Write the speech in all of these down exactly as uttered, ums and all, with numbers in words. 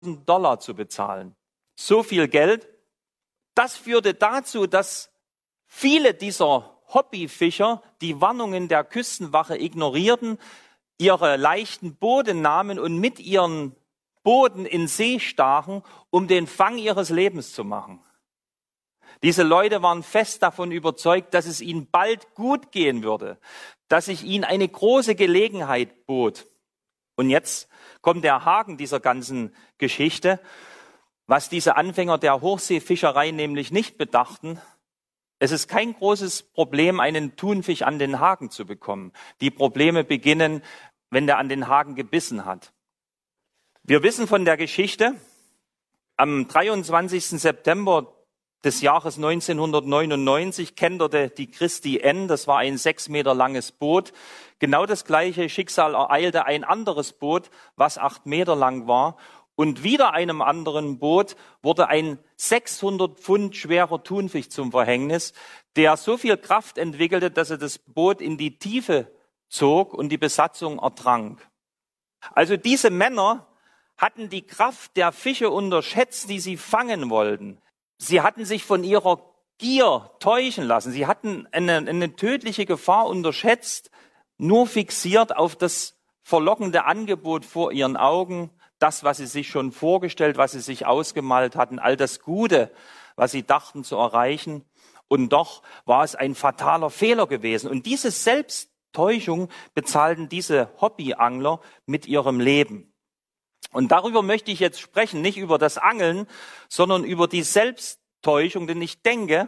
Dollar zu bezahlen. So viel Geld. Das führte dazu, dass viele dieser Hobbyfischer die Warnungen der Küstenwache ignorierten, ihre leichten Boote nahmen und mit ihren Booten in See stachen, um den Fang ihres Lebens zu machen. Diese Leute waren fest davon überzeugt, dass es ihnen bald gut gehen würde, dass sich ihnen eine große Gelegenheit bot. Und jetzt kommt der Haken dieser ganzen Geschichte, was diese Anfänger der Hochseefischerei nämlich nicht bedachten. Es ist kein großes Problem, einen Thunfisch an den Haken zu bekommen. Die Probleme beginnen, wenn der an den Haken gebissen hat. Wir wissen von der Geschichte, am dreiundzwanzigsten September des Jahres neunzehnhundertneunundneunzig kenterte die Christi N, das war ein sechs Meter langes Boot. Genau das gleiche Schicksal ereilte ein anderes Boot, was acht Meter lang war. Und wieder einem anderen Boot wurde ein sechshundert Pfund schwerer Thunfisch zum Verhängnis, der so viel Kraft entwickelte, dass er das Boot in die Tiefe zog und die Besatzung ertrank. Also diese Männer hatten die Kraft der Fische unterschätzt, die sie fangen wollten. Sie hatten sich von ihrer Gier täuschen lassen. Sie hatten eine, eine tödliche Gefahr unterschätzt, nur fixiert auf das verlockende Angebot vor ihren Augen, das, was sie sich schon vorgestellt, was sie sich ausgemalt hatten, all das Gute, was sie dachten zu erreichen. Und doch war es ein fataler Fehler gewesen. Und diese Selbsttäuschung bezahlten diese Hobbyangler mit ihrem Leben. Und darüber möchte ich jetzt sprechen, nicht über das Angeln, sondern über die Selbsttäuschung. Denn ich denke,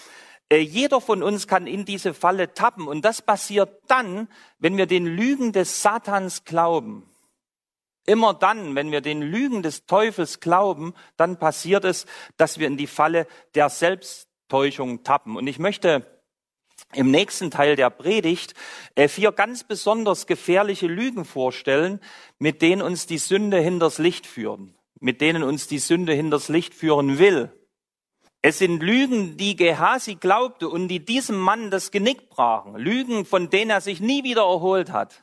jeder von uns kann in diese Falle tappen. Und das passiert dann, wenn wir den Lügen des Satans glauben. Immer dann, wenn wir den Lügen des Teufels glauben, dann passiert es, dass wir in die Falle der Selbsttäuschung tappen. Und ich möchte im nächsten Teil der Predigt vier ganz besonders gefährliche Lügen vorstellen, mit denen uns die Sünde hinters Licht führen, mit denen uns die Sünde hinters Licht führen will. Es sind Lügen, die Gehasi glaubte und die diesem Mann das Genick brachen. Lügen, von denen er sich nie wieder erholt hat.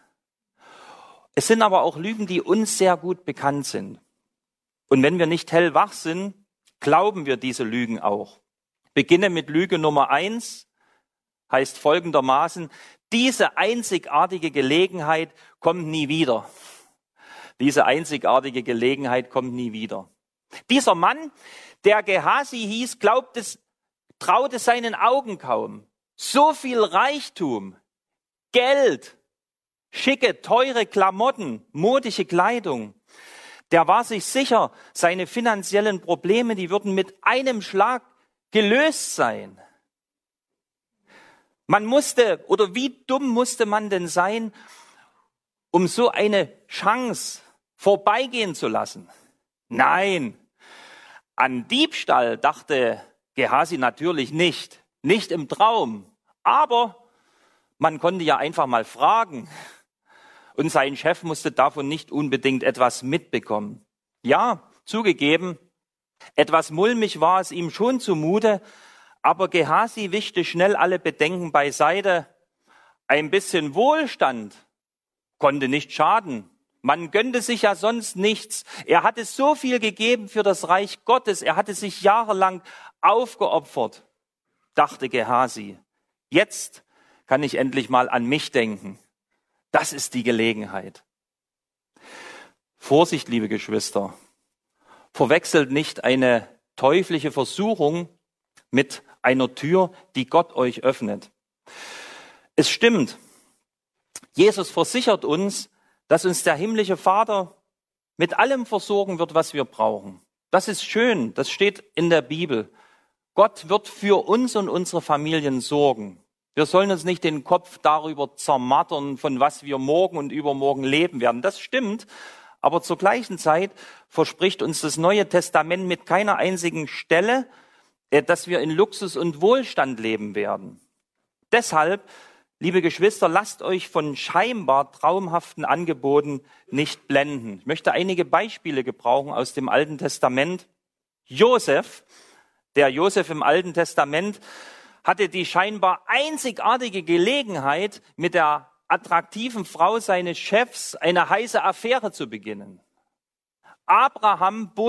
Es sind aber auch Lügen, die uns sehr gut bekannt sind. Und wenn wir nicht hellwach sind, glauben wir diese Lügen auch. Ich beginne mit Lüge Nummer eins, heißt folgendermaßen: Diese einzigartige Gelegenheit kommt nie wieder. Diese einzigartige Gelegenheit kommt nie wieder. Dieser Mann, der Gehasi hieß, glaubte, traute seinen Augen kaum. So viel Reichtum, Geld, schicke, teure Klamotten, modische Kleidung. Der war sich sicher, seine finanziellen Probleme, die würden mit einem Schlag gelöst sein. Man musste, oder wie dumm musste man denn sein, um so eine Chance vorbeigehen zu lassen? Nein, an Diebstahl dachte Gehasi natürlich nicht, nicht im Traum. Aber man konnte ja einfach mal fragen. Und sein Chef musste davon nicht unbedingt etwas mitbekommen. Ja, zugegeben, etwas mulmig war es ihm schon zumute, aber Gehasi wischte schnell alle Bedenken beiseite. Ein bisschen Wohlstand konnte nicht schaden. Man gönnte sich ja sonst nichts. Er hatte so viel gegeben für das Reich Gottes. Er hatte sich jahrelang aufgeopfert, dachte Gehasi. Jetzt kann ich endlich mal an mich denken. Das ist die Gelegenheit. Vorsicht, liebe Geschwister. Verwechselt nicht eine teuflische Versuchung mit einer Tür, die Gott euch öffnet. Es stimmt, Jesus versichert uns, dass uns der himmlische Vater mit allem versorgen wird, was wir brauchen. Das ist schön, das steht in der Bibel. Gott wird für uns und unsere Familien sorgen. Wir sollen uns nicht den Kopf darüber zermartern, von was wir morgen und übermorgen leben werden. Das stimmt, aber zur gleichen Zeit verspricht uns das Neue Testament mit keiner einzigen Stelle, dass wir in Luxus und Wohlstand leben werden. Deshalb, liebe Geschwister, lasst euch von scheinbar traumhaften Angeboten nicht blenden. Ich möchte einige Beispiele gebrauchen aus dem Alten Testament. Josef, der Josef im Alten Testament, hatte die scheinbar einzigartige Gelegenheit, mit der attraktiven Frau seines Chefs eine heiße Affäre zu beginnen. Abraham